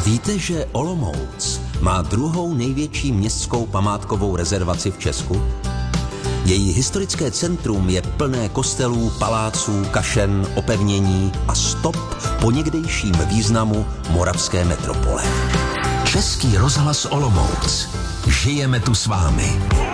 Víte, že Olomouc má druhou největší městskou památkovou rezervaci v Česku? Její historické centrum je plné kostelů, paláců, kašen, opevnění a stop po někdejším významu moravské metropole. Český rozhlas Olomouc. Žijeme tu s vámi.